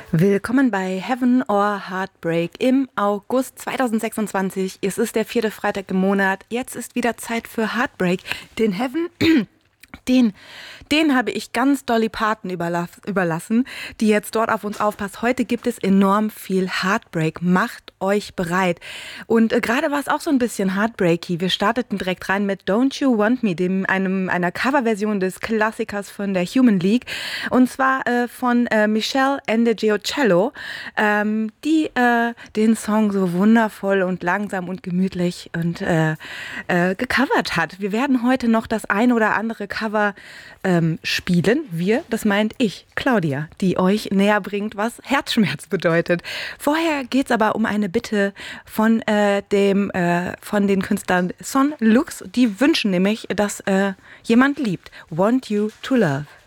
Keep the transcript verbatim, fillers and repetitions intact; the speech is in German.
Willkommen bei Heaven or Heartbreak im August zweitausendsechsundzwanzig. Es ist der vierte Freitag im Monat. Jetzt ist wieder Zeit für Heartbreak. Den Heaven, den, den habe ich ganz Dolly Parton überlass, überlassen, die jetzt dort auf uns aufpasst. Heute gibt es enorm viel Heartbreak. Macht euch bereit. Und äh, gerade war es auch so ein bisschen heartbreaky. Wir starteten direkt rein mit Don't You Want Me, dem, einem, einer Coverversion des Klassikers von der Human League. Und zwar äh, von äh, Michelle Ndegeocello, ähm, die äh, den Song so wundervoll und langsam und gemütlich und äh, äh, gecovert hat. Wir werden heute noch das ein oder andere Cover ähm, spielen. Wir, das meint ich, Claudia, die euch näher bringt, was Herzschmerz bedeutet. Vorher geht es aber um eine Bitte von, äh, dem, äh, von den Künstlern Son Lux. Die wünschen nämlich, dass äh, jemand liebt. Want You to Love.